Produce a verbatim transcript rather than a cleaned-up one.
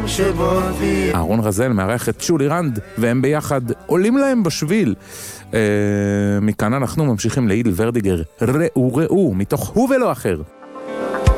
שבו תהיה. אהרון רזל מארח את שולי רנד, והם ביחד עולים להם בשביל. אה, מכאן אנחנו ממשיכים להיל ורדיגר, ראו ראו, מתוך הוא ולא אחר.